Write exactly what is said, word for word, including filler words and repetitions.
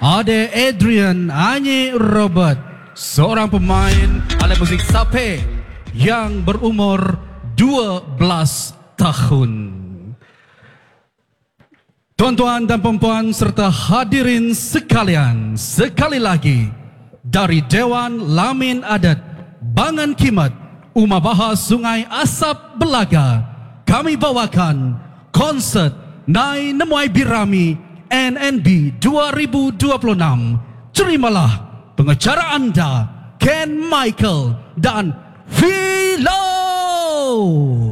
Ada Adrian Anyi Robert, seorang pemain alat musik sape yang berumur dua belas tahun. Tuan-tuan dan puan-puan serta hadirin sekalian, sekali lagi dari Dewan Lamin Adat Bangan Kimat Umah Bahar Sungai Asap Belaga, kami bawakan konsert Nai Nemuai Birami N N B dua ribu dua puluh enam. Terimalah pengacara anda, Ken Michael dan Philo.